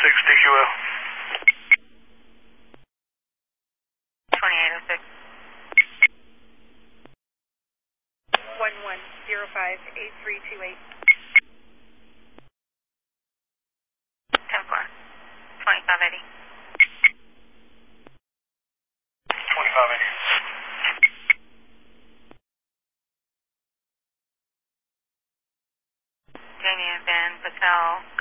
TQL. 2806. 11058328. 10-4. 2580. 2580. Jamie and Ben Patel.